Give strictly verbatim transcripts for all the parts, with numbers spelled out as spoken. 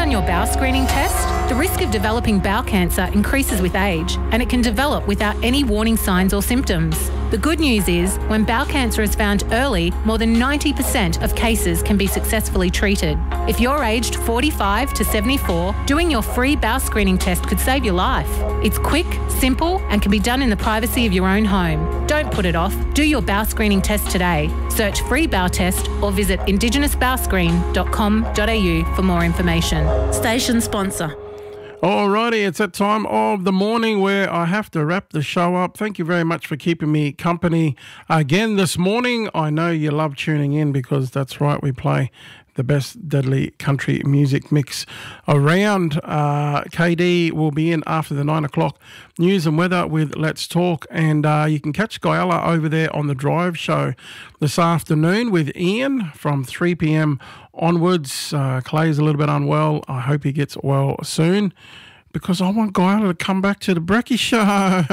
done your bowel screening test? The risk of developing bowel cancer increases with age, and it can develop without any warning signs or symptoms. The good news is, when bowel cancer is found early, more than ninety percent of cases can be successfully treated. If you're aged forty-five to seventy-four, doing your free bowel screening test could save your life. It's quick, simple, and can be done in the privacy of your own home. Don't put it off. Do your bowel screening test today. Search free bowel test or visit indigenous bowel screen dot com dot a u for more information. Station sponsor. Alrighty, it's that time of the morning where I have to wrap the show up. Thank you very much for keeping me company again this morning. I know you love tuning in because that's right, we play the best deadly country music mix around. Uh, K D will be in after the nine o'clock news and weather with Let's Talk, and uh, you can catch Guyala over there on the Drive Show this afternoon with Ian from three p.m. onwards. Uh, Clay's a little bit unwell. I hope he gets well soon, because I want Guyala to come back to the Brekkie Show.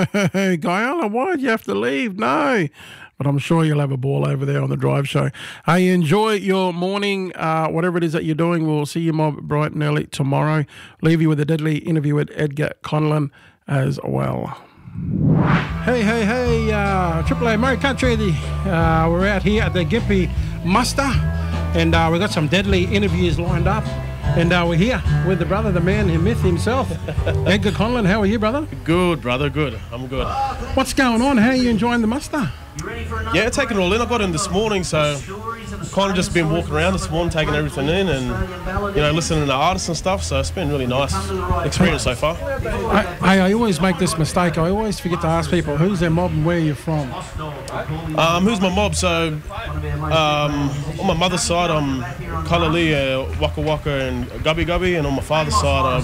Guyala, why'd you have to leave? No. But I'm sure you'll have a ball over there on the Drive Show. Hey, enjoy your morning, uh, whatever it is that you're doing. We'll see you mob bright and early tomorrow. Leave you with a deadly interview with Edgar Conlon as well. Hey, hey, hey, uh, Triple A Murray Country. The, uh, we're out here at the Gympie Muster, and uh, we've got some deadly interviews lined up. And uh, we're here with the brother, the man, the myth himself, Edgar Conlon. How are you, brother? Good, brother, good. I'm good. What's going on? How are you enjoying the muster? Yeah, taking it all in. I got in this morning, so kind of just been walking around this morning, taking everything in and, you know, listening to artists and stuff. So it's been really nice experience so far. I, I always make this mistake. I always forget to ask people, who's their mob and where you're from? Um, who's my mob? So um, on my mother's side, I'm Kalalea, uh, Waka Waka and Gubby Gubby. And on my father's side, I've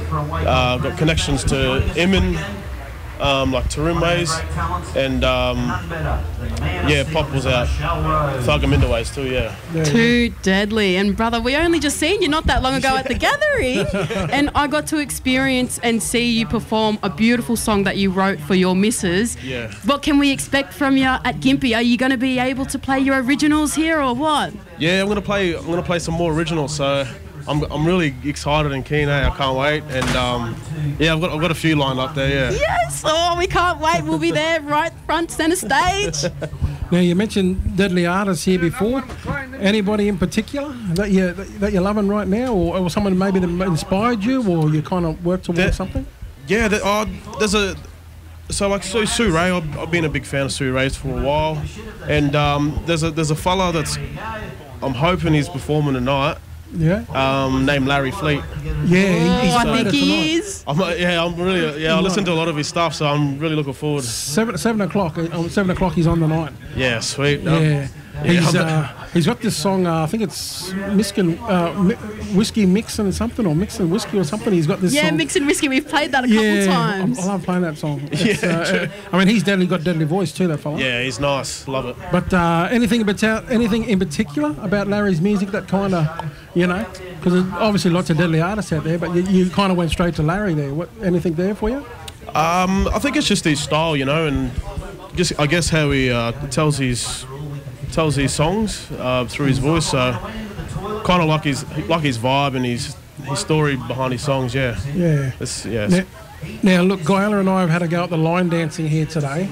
uh, got connections to Emin, Um, like Taroom ways, and um, yeah, Pop was out Thuggaminda ways too, yeah. Too deadly. And brother, we only just seen you not that long ago at the gathering, and I got to experience and see you perform a beautiful song that you wrote for your missus. Yeah. What can we expect from you at Gympie? Are you going to be able to play your originals here or what? Yeah, I'm gonna play. I'm gonna play some more originals. So. I'm, I'm really excited and keen, eh? I can't wait. And um, yeah, I've got I've got a few lined up there, yeah. Yes! Oh, we can't wait. We'll be there right front centre stage. Now, you mentioned deadly artists here before. Anybody in particular that, you, that you're loving right now, or, or someone maybe that inspired you, or you kind of work towards there, something? Yeah, there, oh, there's a... So like so Sue Ray, I've, I've been a big fan of Sue Ray's for a while. And um, there's a there's a fella that's... I'm hoping he's performing tonight. Yeah. Um, named Larry Fleet. Yeah, he's oh, I think he is. I'm, yeah, I'm really. Yeah, I listen to a lot of his stuff, so I'm really looking forward. Seven seven o'clock. On seven o'clock, he's on the night. Yeah, sweet. Yeah. Um, He's, yeah, uh, he's got this song, uh, I think it's Miskin, uh, mi- Whiskey Mixin' something, or Mixin' Whiskey or something. He's got this yeah, song. Yeah, Mixin' Whiskey. We've played that a couple yeah, times. I, I love playing that song. It's, yeah, uh, I mean, he's deadly got deadly voice too, that fella. Yeah, he's nice. Love it. But uh, anything about anything in particular about Larry's music that kind of, you know, because there's obviously lots of deadly artists out there, but you, you kind of went straight to Larry there. What anything there for you? Um, I think it's just his style, you know, and just I guess how he uh, tells his tells his songs uh, through his voice. So kind of like his like his vibe and his his story behind his songs. Yeah. Yeah. It's, yeah. Now, now look, Guyala and I have had a go at the line dancing here today.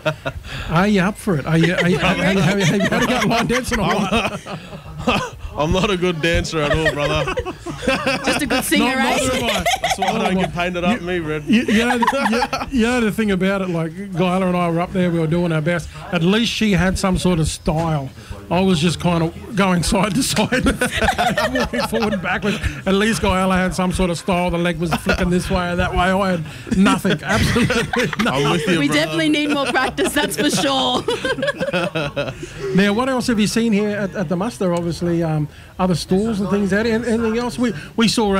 Are you up for it? Are you? Are you, are you, are you, have you have you had a go at line dancing or what? I'm not a good dancer at all, brother. Just a good singer, Not- eh? not I. That's why I don't get painted up, me, Red. You, you, know the, you, you know the thing about it, like Guyala and I were up there, we were doing our best. At least she had some sort of style. I was just kind of going side to side, walking forward and backwards. At least Guyala had some sort of style. The leg was flicking this way or that way. I had nothing, absolutely nothing. I'm with you, We bro. definitely need more practice, that's for sure. Now, what else have you seen here at, at the muster? Obviously, um, other stalls and things. Out. Anything else? We we saw.